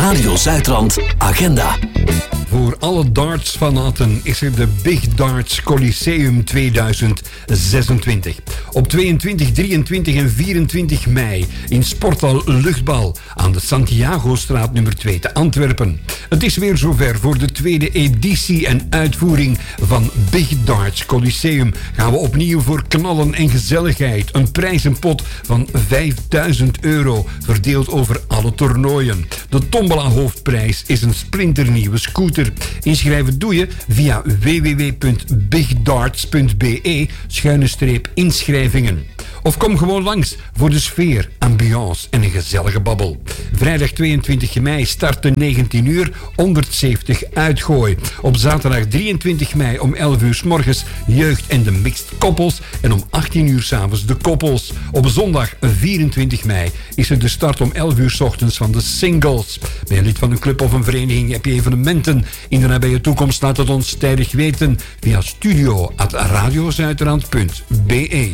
Radio Zuidrand Agenda. Voor alle dartsfanaten is er de Big Darts Coliseum 2026. Op 22, 23 en 24 mei in Sporthal Luchtbal aan de Santiago-straat nummer 2 te Antwerpen. Het is weer zover voor de tweede editie en uitvoering van Big Darts Coliseum. Gaan we opnieuw voor knallen en gezelligheid. Een prijzenpot van €5.000 verdeeld over alle toernooien. De tombola-hoofdprijs is een splinternieuwe scooter. Inschrijven doe je via www.bigdarts.be/inschrijvingen. Of kom gewoon langs voor de sfeer, ambiance en een gezellige babbel. Vrijdag 22 mei start de 19 uur 170 uitgooi. Op zaterdag 23 mei om 11 uur 's morgens jeugd en de mixed koppels. En om 18 uur 's avonds de koppels. Op zondag 24 mei is er de start om 11 uur 's ochtends van de singles. Ben je lid van een club of een vereniging? Heb je evenementen in de nabije toekomst? Laat het ons tijdig weten via studio@radiozuiderland.be.